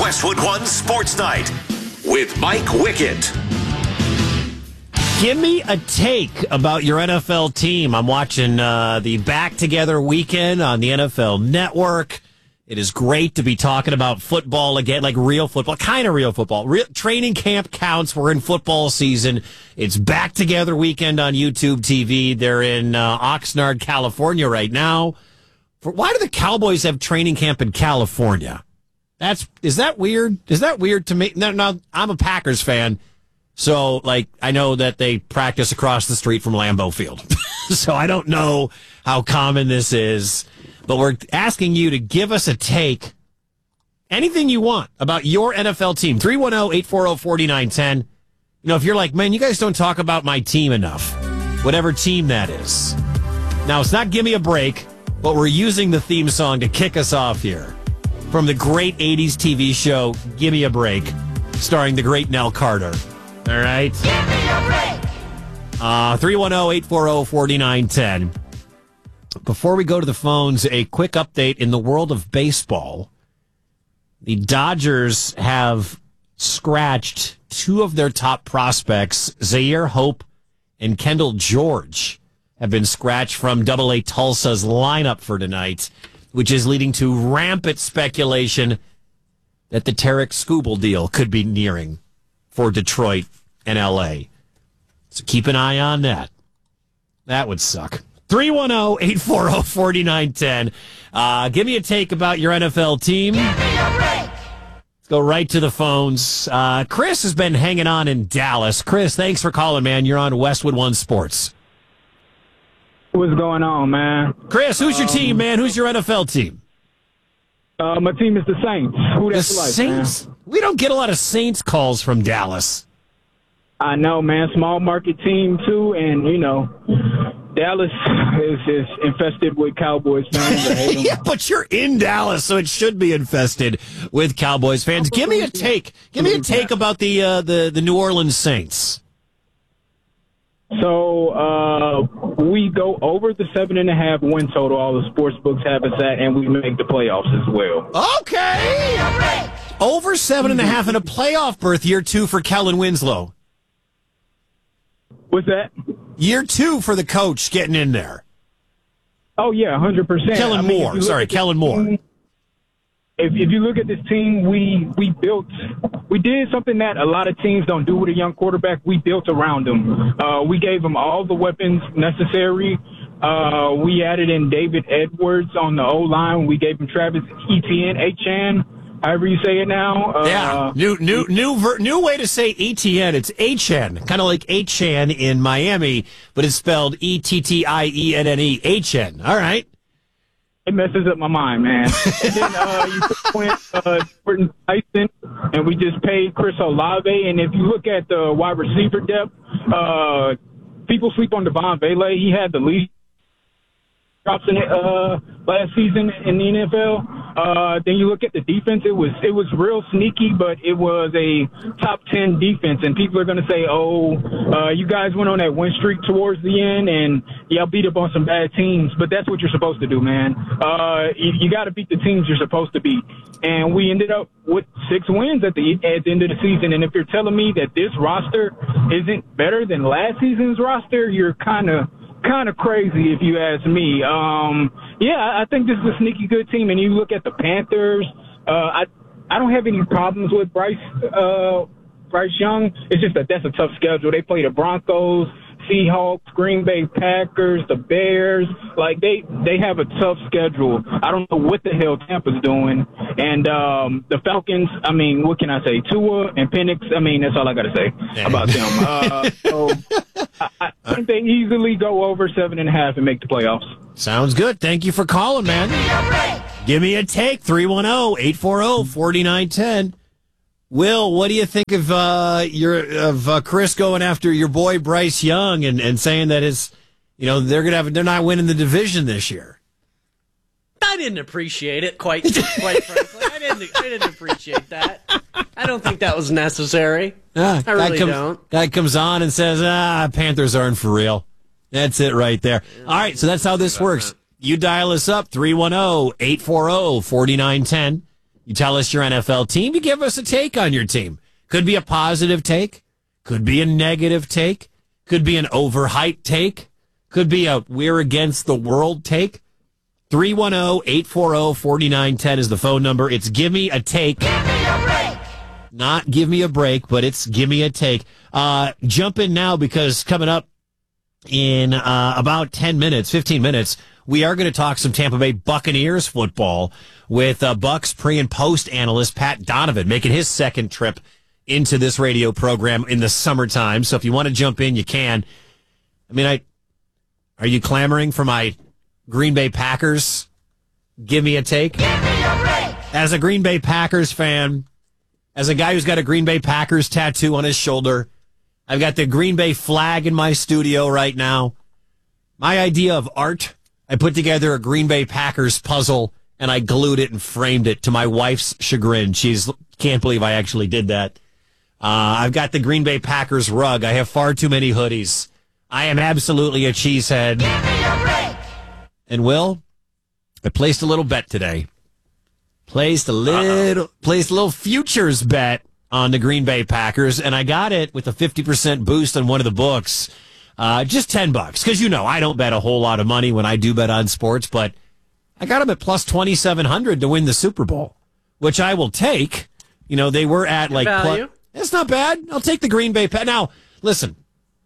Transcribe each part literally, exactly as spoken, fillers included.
Westwood One Sports Night with Mike Wickett. Give me a take about your N F L team. I'm watching uh, the Back Together weekend on the N F L Network. It is great to be talking about football again, like real football, kind of real football. Real, training camp counts. We're in football season. It's Back Together weekend on YouTube T V. They're in uh, Oxnard, California right now. For, why do the Cowboys have training camp in California? That's is that weird? Is that weird to me? No, no, I'm a Packers fan, so like I know that they practice across the street from Lambeau Field. So I don't know how common this is. But we're asking you to give us a take, anything you want about your N F L team. three one zero, eight four zero, four nine one zero. You know, if you're like, man, you guys don't talk about my team enough, whatever team that is. Now, it's not Give Me a Break, but we're using the theme song to kick us off here. From the great eighties T V show, Give Me a Break, starring the great Nell Carter. All right? Give me a break! Uh, three one zero, eight four zero, four nine one zero. Before we go to the phones, a quick update in the world of baseball. The Dodgers have scratched two of their top prospects, Zaire Hope and Kendall George, have been scratched from Double A Tulsa's lineup for tonight, which is leading to rampant speculation that the Tarek Skubal deal could be nearing for Detroit and L A. So keep an eye on that. That would suck. three one zero, eight four zero, four nine one zero. Uh, give me a take about your N F L team. Give me a break! Let's go right to the phones. Uh, Chris has been hanging on in Dallas. Chris, thanks for calling, man. You're on Westwood One Sports. What's going on, man? Chris, who's your um, team, man? Who's your N F L team? Uh, my team is the Saints. Who The that's like, Saints? man? We don't get a lot of Saints calls from Dallas. I know, man. Small market team, too, and, you know, Dallas is, is infested with Cowboys fans. I hate 'em. Yeah, but you're in Dallas, so it should be infested with Cowboys fans. Give me a take. Give me a take about the uh, the, the New Orleans Saints. So uh, we go over the seven and a half win total. All the sports books have us at, and we make the playoffs as well. Okay. Over seven and a half in a playoff berth, year two for Kellen Winslow. What's that? Year two for the coach getting in there. Oh, yeah, one hundred percent. Kellen I mean, Moore. if you look Sorry, at this Kellen Moore. team- If, if you look at this team, we we built, we did something that a lot of teams don't do with a young quarterback. We built around him. Uh, we gave him all the weapons necessary. Uh, we added in David Edwards on the O-line. We gave him Travis Etienne, H-N, however you say it now. Uh, Yeah, new new new ver- new way to say E T N. It's H N, kind of like H N in Miami, but it's spelled E T T I E N N E. H N. All right. It messes up my mind, man. And then uh, you put in uh, Jordan Tyson, and we just paid Chris Olave. And if you look at the wide receiver depth, uh, people sleep on Devon Vele. He had the least drops in it uh, last season in the N F L. Uh, then you look at the defense; it was it was real sneaky, but it was a top ten defense. And people are going to say, "Oh, uh, you guys went on that win streak towards the end, and y'all beat up on some bad teams." But that's what you're supposed to do, man. Uh, you, you got to beat the teams you're supposed to beat. And we ended up with six wins at the at the end of the season. And if you're telling me that this roster isn't better than last season's roster, you're kind of kind of crazy if you ask me. Um, yeah, I think this is a sneaky good team. And you look at the Panthers, uh, I I don't have any problems with Bryce uh, Bryce Young. It's just that that's a tough schedule. They play the Broncos, Seahawks, Green Bay Packers, the Bears. Like, they, they have a tough schedule. I don't know what the hell Tampa's doing. And um, the Falcons, I mean, what can I say? Tua and Penix, I mean, that's all I got to say about them. Uh, so I, I think they easily go over seven and a half and make the playoffs. Sounds good. Thank you for calling, man. Give me a take. three one zero, eight four zero, four nine one zero. Will, what do you think of uh, your of uh, Chris going after your boy Bryce Young and, and saying that his, you know, they're gonna have they're not winning the division this year? I didn't appreciate it, quite quite frankly. I didn't I didn't appreciate that. I don't think that was necessary. Ah, I really guy comes, don't. Guy comes on and says, "Ah, Panthers aren't for real." That's it right there. Yeah, all right, so that's how this works. That. You dial us up three one zero, eight four zero, four nine one zero. You tell us your N F L team. You give us a take on your team. Could be a positive take. Could be a negative take. Could be an overhyped take. Could be a we're against the world take. three one zero, eight four zero, four nine one zero is the phone number. It's give me a take. Give me a break. Not give me a break, but it's give me a take. Uh, jump in now because coming up in uh, about ten minutes, fifteen minutes, we are going to talk some Tampa Bay Buccaneers football with uh, Bucks pre- and post analyst Pat Donovan making his second trip into this radio program in the summertime. So if you want to jump in, you can. I mean, I are you clamoring for my Green Bay Packers? Give me a take. Give me a break. As a Green Bay Packers fan, as a guy who's got a Green Bay Packers tattoo on his shoulder, I've got the Green Bay flag in my studio right now. My idea of art, I put together a Green Bay Packers puzzle, and I glued it and framed it to my wife's chagrin. She's can't believe I actually did that. Uh, I've got the Green Bay Packers rug. I have far too many hoodies. I am absolutely a cheesehead. Give me a break. And Will, I placed a little bet today. Placed a little, Uh-oh. placed a little futures bet on the Green Bay Packers, and I got it with a fifty percent boost on one of the books. Uh, just ten bucks. Cause you know, I don't bet a whole lot of money when I do bet on sports, but I got them at plus twenty-seven hundred to win the Super Bowl, which I will take. You know, they were at like, value. Plus, it's not bad. I'll take the Green Bay. Pa- now, listen,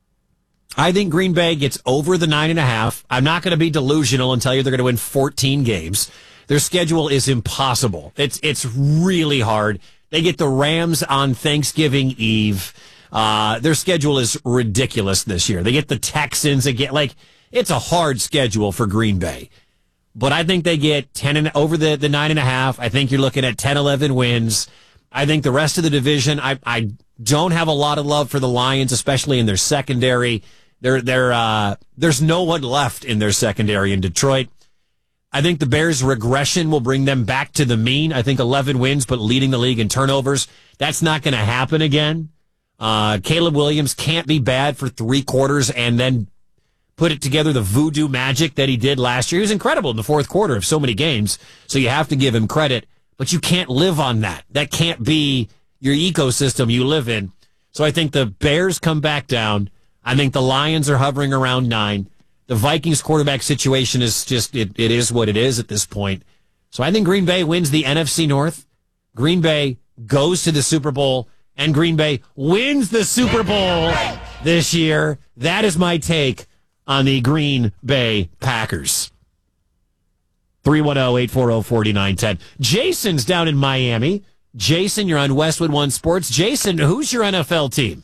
I think Green Bay gets over the nine and a half. I'm not going to be delusional and tell you they're going to win fourteen games. Their schedule is impossible. It's it's really hard. They get the Rams on Thanksgiving Eve. Uh, their schedule is ridiculous this year. They get the Texans again. Like, it's a hard schedule for Green Bay. But I think they get ten and over the, the nine and a half. I think you're looking at ten, eleven wins. I think the rest of the division, I, I don't have a lot of love for the Lions, especially in their secondary. They're, they're, uh, there's no one left in their secondary in Detroit. I think the Bears' regression will bring them back to the mean. I think eleven wins, but leading the league in turnovers. That's not going to happen again. Uh, Caleb Williams can't be bad for three quarters and then put it together the voodoo magic that he did last year. He was incredible in the fourth quarter of so many games, so you have to give him credit. But you can't live on that. That can't be your ecosystem you live in. So I think the Bears come back down. I think the Lions are hovering around nine. The Vikings quarterback situation is just, it, it is what it is at this point. So I think Green Bay wins the N F C North. Green Bay goes to the Super Bowl, and Green Bay wins the Super Bowl this year. That is my take on the Green Bay Packers. three one zero, eight four zero, four nine one zero. Jason's down in Miami. Jason, you're on Westwood One Sports. Jason, who's your N F L team?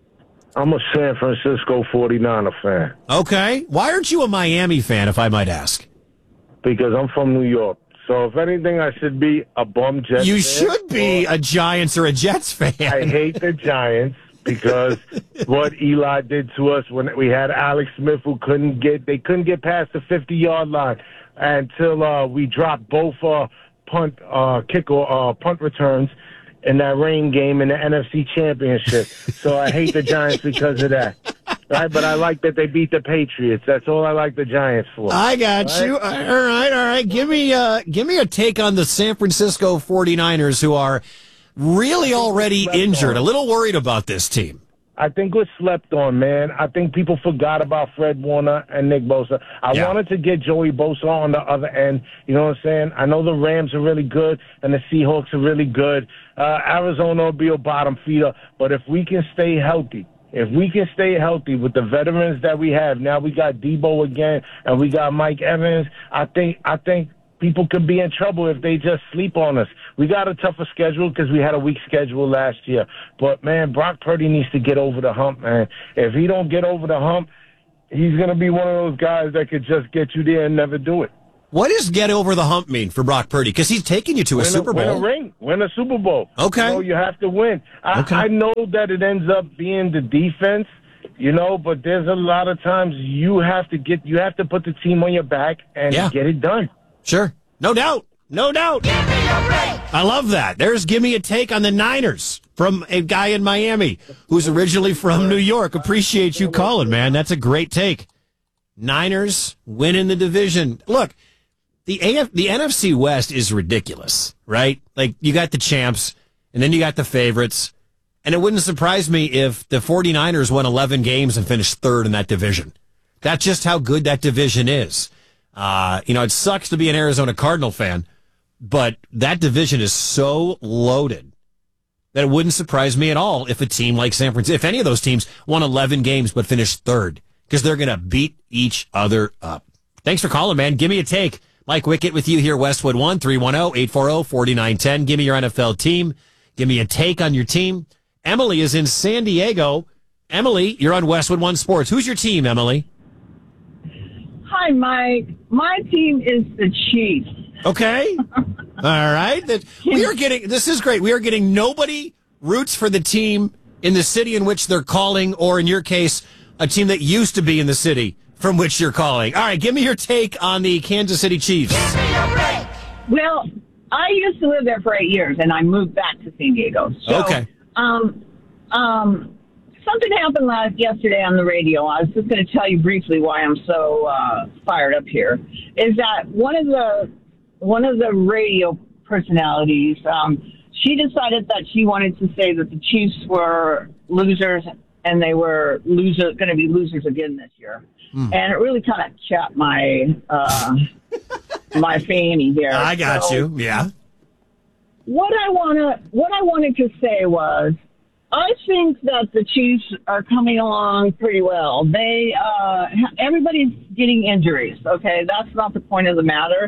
I'm a San Francisco forty-niner fan. Okay. Why aren't you a Miami fan, if I might ask? Because I'm from New York. So if anything, I should be a bum Jets You fan. should be a Giants or a Jets fan. I hate the Giants because what Eli did to us when we had Alex Smith, who couldn't get, they couldn't get past the fifty-yard line until uh, we dropped both uh, punt, uh, kick or uh, punt returns in that rain game in the N F C Championship. So I hate the Giants because of that. Right, but I like that they beat the Patriots. That's all I like the Giants for. I got right? you. All right, all right. Give me uh give me a take on the San Francisco forty-niners, who are really already injured. A little worried about this team. I think we're slept on, man. I think people forgot about Fred Warner and Nick Bosa. I Yeah. wanted to get Joey Bosa on the other end. You know what I'm saying? I know the Rams are really good and the Seahawks are really good. Uh, Arizona will be a bottom feeder. But if we can stay healthy, if we can stay healthy with the veterans that we have, now we got Debo again and we got Mike Evans. I think, I think people could be in trouble if they just sleep on us. We got a tougher schedule because we had a weak schedule last year. But, man, Brock Purdy needs to get over the hump, man. If he don't get over the hump, he's going to be one of those guys that could just get you there and never do it. What does get over the hump mean for Brock Purdy? Because he's taking you to a Win Super Bowl. Win a ring. Win a Super Bowl. Okay. You know, you have to win. I, Okay. I know that it ends up being the defense, you know, but there's a lot of times you have to get, you have to put the team on your back and Yeah. get it done. Sure. No doubt. No doubt. Give me a break. I love that. There's give me a take on the Niners from a guy in Miami who's originally from New York. Appreciate you calling, man. That's a great take. Niners winning the division. Look, the A F, the N F C West is ridiculous, right? Like, you got the champs, and then you got the favorites, and it wouldn't surprise me if the 49ers won eleven games and finished third in that division. That's just how good that division is. Uh, you know, it sucks to be an Arizona Cardinal fan, but that division is so loaded that it wouldn't surprise me at all if a team like San Francisco, if any of those teams won eleven games but finished third, because they're going to beat each other up. Thanks for calling, man. Give me a take. Mike Wickett with you here, Westwood One, three one zero, eight four zero, four nine one zero. Give me your N F L team. Give me a take on your team. Emily is in San Diego. Emily, you're on Westwood One Sports. Who's your team, Emily? Hi, Mike. My team is the Chiefs. Okay. All right. That, we are getting, this is great. We are getting nobody roots for the team in the city in which they're calling, or in your case, a team that used to be in the city from which you're calling. All right, give me your take on the Kansas City Chiefs. Give me a break. Well, I used to live there for eight years, and I moved back to San Diego. So, okay. Um, um, something happened last yesterday on the radio. I was just going to tell you briefly why I'm so uh, fired up here. Is that one of the one of the radio personalities? Um, she decided that she wanted to say that the Chiefs were losers, and they were loser going to be losers again this year. Mm. And it really kind of chapped my uh, my fanny there. I got so, you. Yeah. What I wanna what I wanted to say was, I think that the Chiefs are coming along pretty well. They uh, everybody's getting injuries. Okay, that's not the point of the matter.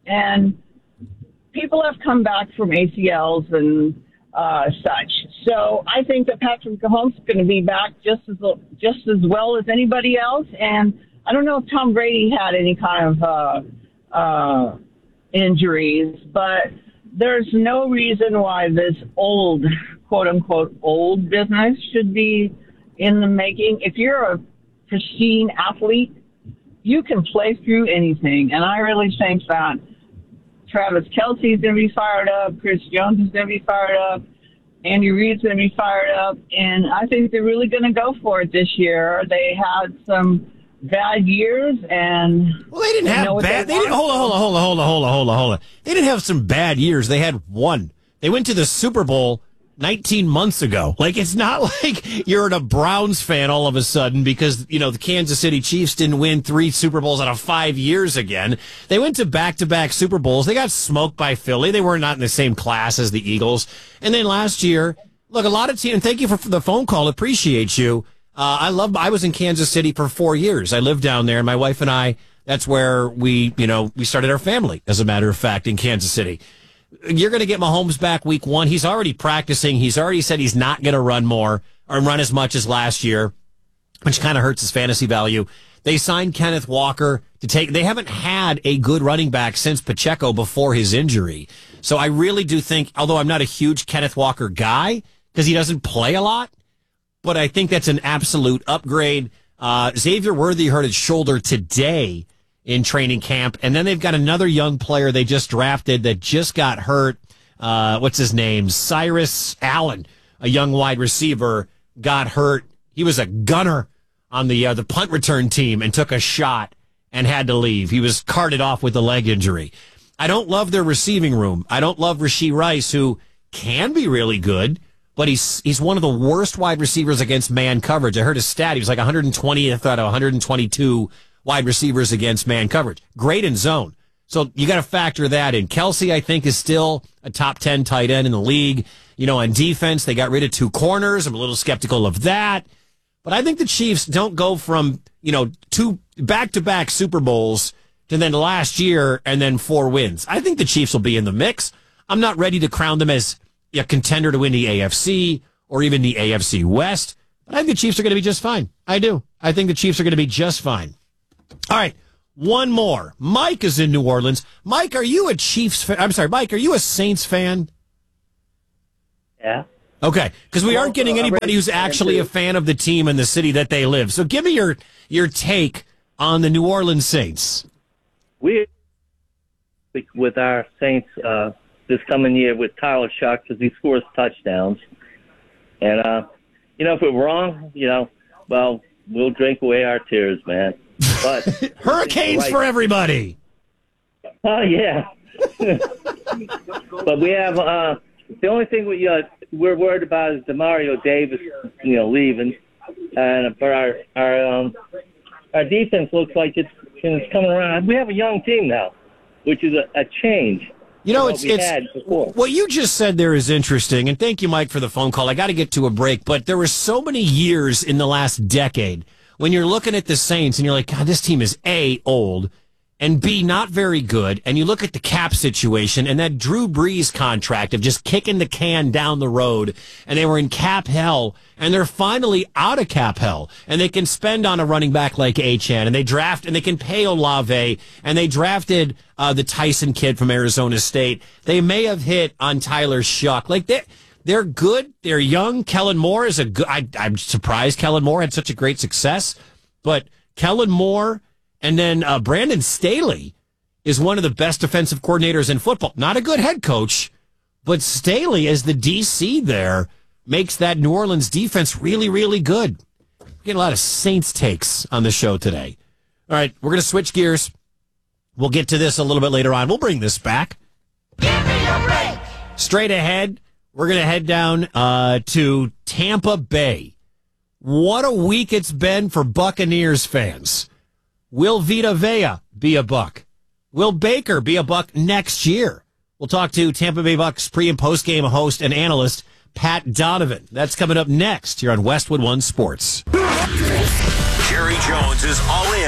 And people have come back from A C Ls and uh, such. So I think that Patrick Mahomes is going to be back just as just as well as anybody else. And I don't know if Tom Brady had any kind of uh, uh, injuries, but there's no reason why this old, quote unquote, old business should be in the making. If you're a pristine athlete, you can play through anything. And I really think that Travis Kelce's going to be fired up. Chris Jones is going to be fired up. Andy Reid's going to be fired up. And I think they're really going to go for it this year. They had some bad years, and well, they didn't have bad. They, they didn't. Hold on, hold on, hold on, hold on, hold on, hold on, hold on. They didn't have some bad years. They had one. They went to the Super Bowl nineteen months ago. Like, it's not like you're a Browns fan all of a sudden because, you know, the Kansas City Chiefs didn't win three Super Bowls out of five years again. They went to back-to-back Super Bowls. They got smoked by Philly. They were not in the same class as the Eagles. And then last year, look, a lot of teams, and thank you for, for the phone call. Appreciate you. Uh, I love, I was in Kansas City for four years. I lived down there, and my wife and I, that's where we, you know, we started our family, as a matter of fact, in Kansas City. You're going to get Mahomes back week one. He's already practicing. He's already said he's not going to run more or run as much as last year, which kind of hurts his fantasy value. They signed Kenneth Walker to take, they haven't had a good running back since Pacheco before his injury. So I really do think, although I'm not a huge Kenneth Walker guy because he doesn't play a lot, but I think that's an absolute upgrade. Uh, Xavier Worthy hurt his shoulder today in training camp. And then they've got another young player they just drafted that just got hurt. Uh, what's his name? Cyrus Allen, a young wide receiver, got hurt. He was a gunner on the uh, the punt return team and took a shot and had to leave. He was carted off with a leg injury. I don't love their receiving room. I don't love Rashee Rice, who can be really good, but he's he's one of the worst wide receivers against man coverage. I heard his stat. He was like one hundred twentieth out of one hundred twenty-two wide receivers against man coverage. Great in zone. So you got to factor that in. Kelce, I think, is still a top ten tight end in the league. You know, on defense, they got rid of two corners. I'm a little skeptical of that. But I think the Chiefs don't go from, you know, two back-to-back Super Bowls to then last year and then four wins. I think the Chiefs will be in the mix. I'm not ready to crown them as a contender to win the A F C or even the A F C West. But I think the Chiefs are going to be just fine. I do. I think the Chiefs are going to be just fine. All right, one more. Mike is in New Orleans. Mike, are you a Chiefs fan? I'm sorry, Mike, are you a Saints fan? Yeah. Okay, because we aren't getting anybody who's actually a fan of the team and the city that they live. So give me your your take on the New Orleans Saints. We with our Saints uh, this coming year with Tyler Shuck because he scores touchdowns. And, uh, you know, if we're wrong, you know, well, we'll drink away our tears, man. But Hurricanes right. for everybody. Oh yeah. But we have uh, the only thing we uh, we're worried about is Demario Davis, you know, leaving, and but our our um, our defense looks like it's it's coming around. We have a young team now, which is a, a change. You know, what it's we it's had before. what you just said there is interesting, and thank you, Mike, for the phone call. I got to get to a break, but there were so many years in the last decade when you're looking at the Saints and you're like, God, this team is A, old, and B, not very good. And you look at the cap situation and that Drew Brees contract of just kicking the can down the road, and they were in cap hell, and they're finally out of cap hell, and they can spend on a running back like Achane, and they draft, and they can pay Olave, and they drafted uh, the Tyson kid from Arizona State. They may have hit on Tyler Shuck. Like, they they're good. They're young. Kellen Moore is a good, I, I'm surprised Kellen Moore had such a great success, but Kellen Moore and then uh, Brandon Staley is one of the best defensive coordinators in football. Not a good head coach, but Staley as the D C there makes that New Orleans defense really, really good. We're getting a lot of Saints takes on the show today. All right, we're going to switch gears. We'll get to this a little bit later on. We'll bring this back. Give me a break. Straight ahead, we're going to head down uh, to Tampa Bay. What a week it's been for Buccaneers fans. Will Vita Vea be a Buck? Will Baker be a Buck next year? We'll talk to Tampa Bay Bucks pre- and post-game host and analyst Pat Donovan. That's coming up next here on Westwood One Sports. Jerry Jones is all in